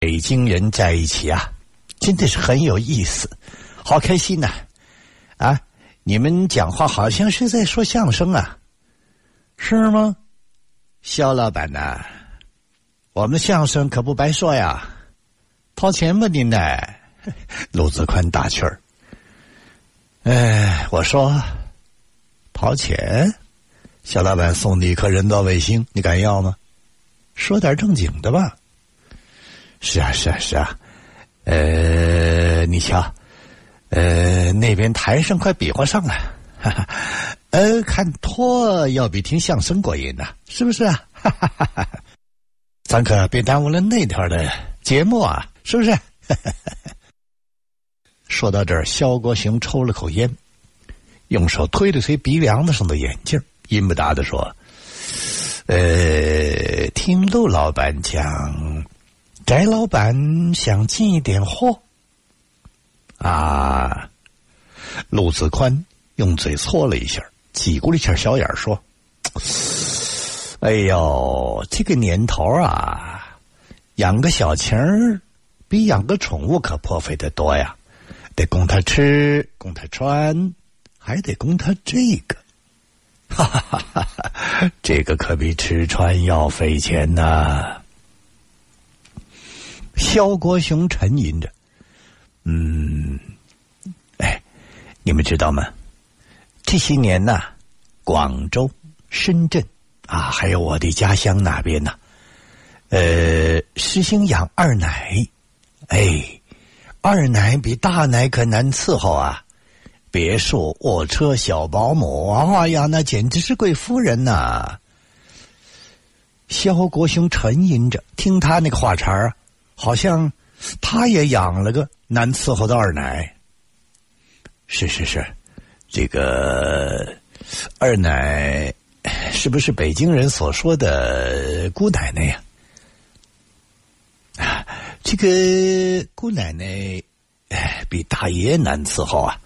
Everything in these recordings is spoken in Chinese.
北京人在一起啊，真的是很有意思，好开心呐！啊，你们讲话好像是在说相声啊，是吗？肖老板呐，我们相声可不白说呀，掏钱吧您呢？陆子宽打趣儿。我说掏钱，肖老板送你一颗人造卫星，你敢要吗？说点正经的吧。是啊，你瞧，那边台上快比划上了，哈哈，看托要比听相声过瘾呐，是不是啊？哈哈哈哈，咱可别耽误了那条的节目啊，是不是？说到这儿，肖国雄抽了口烟，用手推了推鼻梁子上的眼镜，阴不达的说：“听陆老板讲。”翟老板想进一点货啊！陆子宽用嘴搓了一下，挤咕了一下小眼说：“哎呦，这个年头啊，养个小情儿比养个宠物可破费的多呀，得供他吃，供他穿，还得供他这个。哈哈哈哈，这个可比吃穿要费钱呐。”肖国雄沉吟着，你们知道吗？这些年呐，广州、深圳啊，还有我的家乡那边呐，实行养二奶。二奶比大奶可难伺候啊！别墅、卧车、小保姆，哎呀，那简直是贵夫人呐！肖国雄沉吟着，听他那个话茬啊，好像他也养了个难伺候的二奶。是，这个二奶是不是北京人所说的姑奶奶呀？这个姑奶奶比大爷难伺候啊。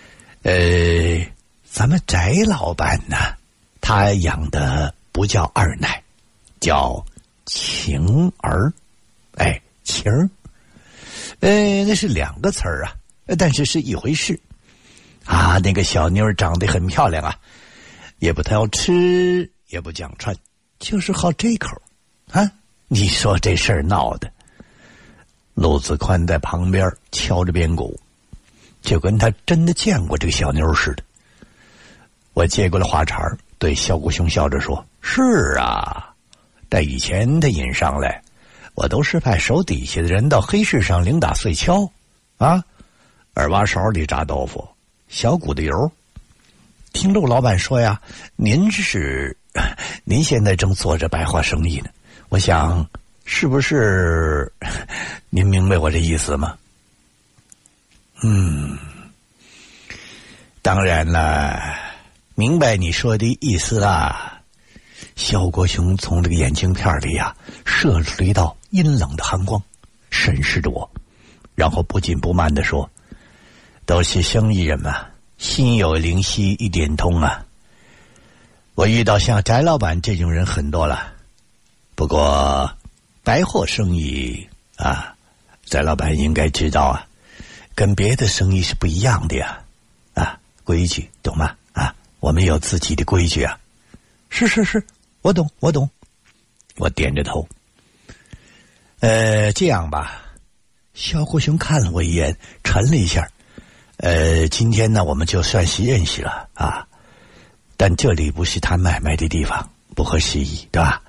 咱们翟老板呢，他养的不叫二奶，叫晴儿。晴儿，那是两个词儿啊，但是是一回事啊。那个小妞长得很漂亮啊，也不挑吃，也不讲穿，就是好这口啊。你说这事儿闹的，陆子宽在旁边敲着边鼓，就跟他真的见过这个小妞似的。我接过了话茬，对肖国雄笑着说：“是啊，但以前他引上来。”我都是派手底下的人到黑市上零打碎敲，啊，二挖勺里炸豆腐，小股的油。听陆老板说呀，您现在正做着白话生意呢，我想是不是您明白我这意思吗？当然了，明白你说的意思啦。肖国雄从这个眼镜片里呀射出了一道阴冷的寒光，审视着我，然后不紧不慢地说：“都是生意人嘛，心有灵犀一点通啊。我遇到像翟老板这种人很多了，不过白货生意啊，翟老板应该知道啊，跟别的生意是不一样的呀。规矩懂吗？我们有自己的规矩啊。是，我懂。我点着头。这样吧，肖国雄看了我一眼，沉了一下。今天呢，我们就算是认识了啊，但这里不是谈买卖的地方，不合时宜，对吧？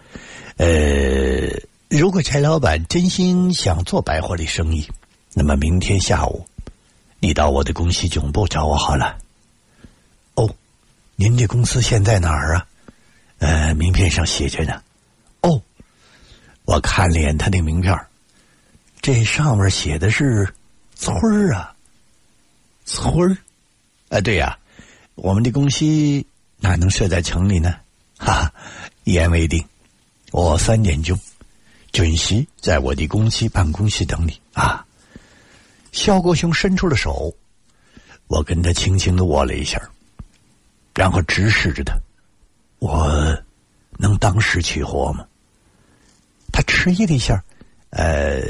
如果翟老板真心想做白货的生意，那么明天下午你到我的公司总部找我好了。哦，您这公司现在哪儿啊？名片上写着呢。哦，我看了眼他那名片，这上面写的是村儿啊。村儿？对呀，我们的公司哪能设在城里呢？一言为定，我3点钟准时在我的公司办公室等你啊。肖国雄伸出了手，我跟他轻轻地握了一下，然后直视着他。我能当时取货吗？他迟疑了一下，